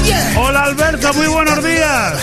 Hola Alberto, muy buenos días.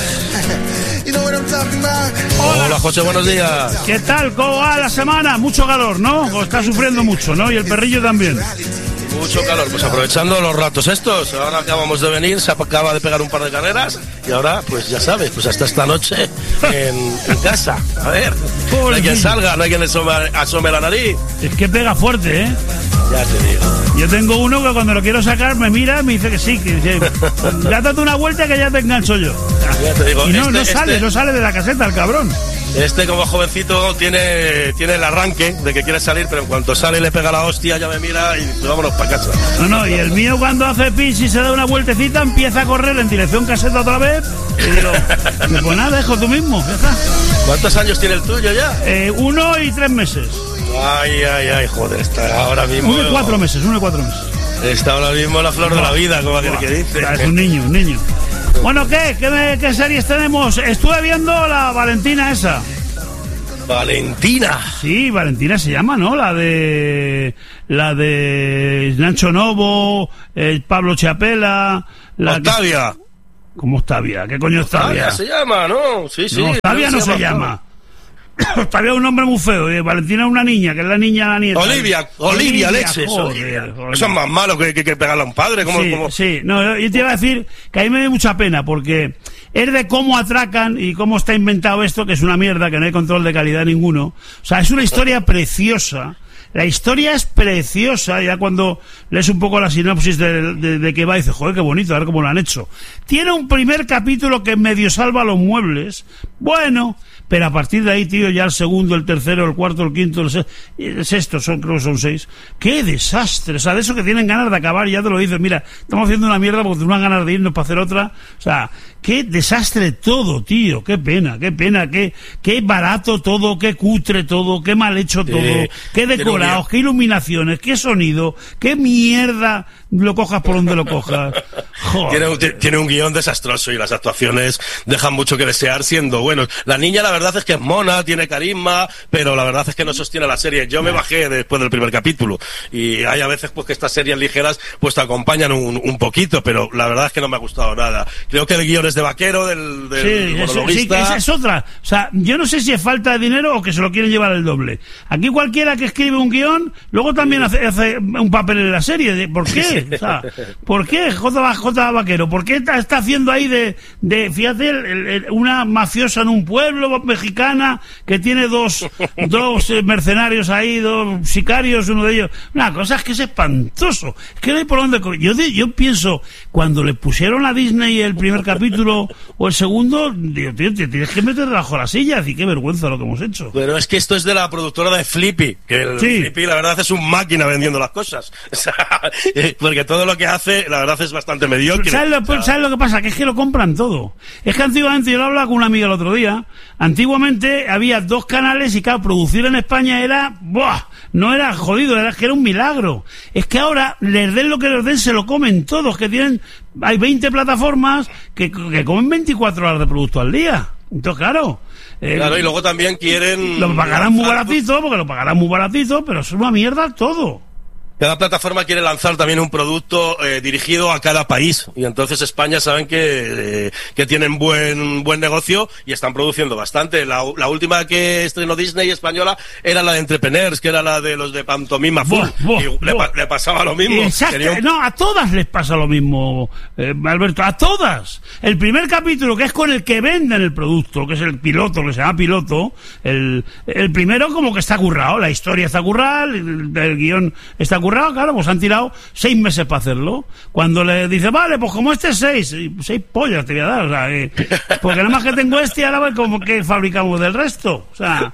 Hola José, buenos días. ¿Qué tal? ¿Cómo va la semana? Mucho calor, ¿no? Está sufriendo mucho, ¿no? Y el perrillo también. Mucho calor, pues aprovechando los ratos estos. Ahora acabamos de venir, se acaba de pegar un par de carreras y ahora, pues ya sabes, pues hasta esta noche en casa. A ver, no hay quien salga, no hay quien asome la nariz. Es que pega fuerte, ¿eh? Ya te digo. Yo tengo uno que cuando lo quiero sacar me mira y me dice que sí, que dice, ya date una vuelta que ya te engancho yo. Ya te digo. Y no sale de la caseta el cabrón. Como jovencito tiene el arranque de que quiere salir, pero en cuanto sale y le pega la hostia ya me mira y dice, vámonos para casa. No, y el mío cuando hace pis y se da una vueltecita empieza a correr en dirección caseta otra vez y digo, pues nada, dejo tú mismo, ya está. ¿Cuántos años tiene el tuyo ya? 1 y 3 meses. Ay, joder, está ahora mismo... 1 y 4 meses. Está ahora mismo la flor de la vida, como aquel que dice. Es un niño. Bueno, ¿qué series tenemos? Estuve viendo la Valentina esa. ¿Valentina? Sí, Valentina se llama, ¿no? La de Nacho Novo, Pablo Chapela... Octavia. ¿Cómo Octavia? ¿Qué coño Octavia? Octavia se llama, ¿no? Sí. No, Octavia no se llama. Octavia es un nombre muy feo. Valentina es una niña, que es la nieta. Olivia, leches. Joder. Eso es más malo que pegarle a un padre. Sí. No, yo te iba a decir que a mí me da mucha pena porque es de cómo atracan y cómo está inventado esto, que es una mierda, que no hay control de calidad ninguno. O sea, es una historia preciosa. La historia es preciosa, ya cuando lees un poco la sinopsis de que va, y dices, joder, qué bonito, a ver cómo lo han hecho. Tiene un primer capítulo que medio salva los muebles, bueno, pero a partir de ahí, tío, ya el segundo, el tercero, el cuarto, el quinto, el sexto, creo que son 6. ¡Qué desastre! O sea, de eso que tienen ganas de acabar, ya te lo dices, mira, estamos haciendo una mierda porque tenemos ganas de irnos para hacer otra. O sea, qué desastre todo, tío, qué pena, qué barato todo, qué cutre todo, qué mal hecho todo, qué decorados, qué iluminaciones, qué sonido, qué mierda, lo cojas por donde lo cojas. Tiene un guión desastroso y las actuaciones dejan mucho que desear siendo buenos. La niña, la verdad es que es mona, tiene carisma, pero la verdad es que no sostiene la serie. Yo me bajé después del primer capítulo y hay a veces pues que estas series ligeras pues te acompañan un poquito, pero la verdad es que no me ha gustado nada. Creo que el guión es de vaquero, del monologuista. Sí, esa es otra. O sea, yo no sé si es falta de dinero o que se lo quieren llevar el doble. Aquí cualquiera que escribe un guión, luego también hace un papel en la serie. ¿Por qué? O sea, ¿por qué J. Vaquero? ¿Por qué está haciendo ahí de fíjate, una mafiosa en un pueblo mexicana que tiene dos mercenarios ahí, 2 sicarios, uno de ellos? Una cosa es que es espantoso. Es que no hay por dónde... Yo pienso, cuando le pusieron a Disney el primer capítulo o el segundo, digo, tío, te tienes que meter debajo de la silla, y qué vergüenza lo que hemos hecho. Pero es que esto es de la productora de Flippy, que Flippy la verdad es un máquina vendiendo las cosas. O sea, porque todo lo que hace, la verdad es bastante mediocre. ¿Sabes lo que pasa? Que es que lo compran todo. Es que antiguamente, yo lo hablaba con una amiga el otro día, antiguamente había 2 canales y claro, producir en España era, no era jodido, era que era un milagro. Es que ahora, les den lo que les den, se lo comen todos, hay 20 plataformas que comen 24 horas de producto al día. Entonces, claro, y luego también quieren... Lo pagarán muy baratito, pero es una mierda todo. Cada plataforma quiere lanzar también un producto dirigido a cada país, y entonces España saben que tienen buen negocio y están produciendo bastante. La última que estrenó Disney española era la de Entrepreneurs, que era la de los de Pantomima Full, le pasaba lo mismo. No, a todas les pasa lo mismo, Alberto, a todas. El primer capítulo, que es con el que venden el producto, que es el piloto, que se llama piloto, el primero como que está currado, la historia está currada, el guión está currado. Claro, pues han tirado 6 meses para hacerlo. Cuando le dice, vale, pues como este es 6 pollas te voy a dar, o sea, porque nada más que tengo y ahora como que fabricamos del resto. O sea,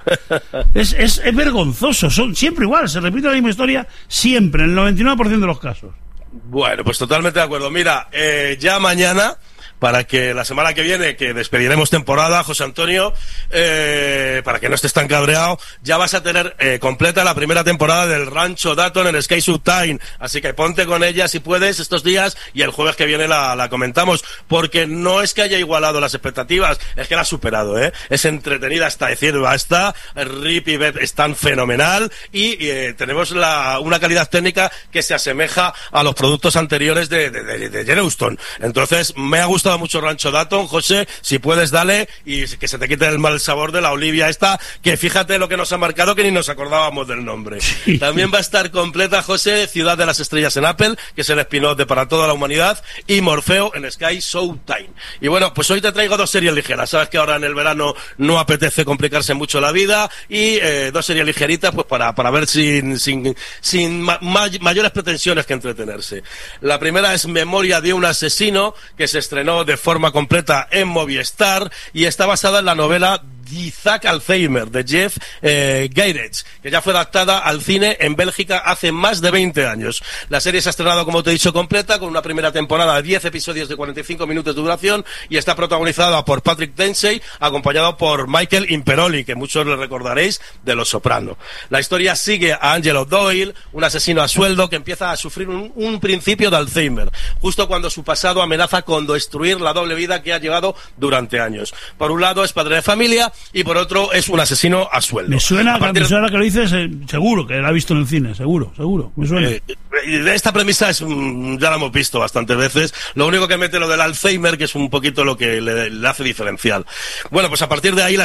es vergonzoso. Son siempre igual, se repite la misma historia siempre, en el 99% de los casos. Bueno, pues totalmente de acuerdo. Mira, ya mañana para que la semana que viene, que despediremos temporada, José Antonio, para que no estés tan cabreado, ya vas a tener completa la primera temporada del Rancho Dayton en Sky Showtime, así que ponte con ella si puedes estos días, y el jueves que viene la comentamos, porque no es que haya igualado las expectativas, es que la ha superado, es entretenida hasta decir basta. Rip y Beth están fenomenal, y tenemos una calidad técnica que se asemeja a los productos anteriores de Yellowstone. Entonces me ha gustado mucho Rancho Dayton, José, si puedes dale, y que se te quite el mal sabor de la Olivia esta, que fíjate lo que nos ha marcado, que ni nos acordábamos del nombre. Sí. También va a estar completa, José, Ciudad de las Estrellas en Apple, que es el spin-off de Para Toda la Humanidad, y Morfeo en Sky Showtime. Y bueno, pues hoy te traigo 2 series ligeras, sabes que ahora en el verano no apetece complicarse mucho la vida, y 2 series ligeritas pues para ver sin mayores pretensiones que entretenerse. La primera es Memoria de un asesino, que se estrenó de forma completa en Movistar y está basada en la novela Isaac Alzheimer de Jeff Geiretz, que ya fue adaptada al cine en Bélgica hace más de 20 años. La serie se ha estrenado, como te he dicho, completa, con una primera temporada de 10 episodios de 45 minutos de duración, y está protagonizada por Patrick Dempsey, acompañado por Michael Imperoli, que muchos le recordaréis de Los Soprano. La historia sigue a Angelo Doyle, un asesino a sueldo que empieza a sufrir un principio de Alzheimer, justo cuando su pasado amenaza con destruir la doble vida que ha llevado durante años. Por un lado es padre de familia, y por otro es un asesino a sueldo. Me suena que lo dices, seguro que la he visto en el cine, seguro, me suena. Esta premisa ya la hemos visto bastantes veces. Lo único que mete lo del Alzheimer, que es un poquito lo que le hace diferencial. Bueno, pues a partir de ahí la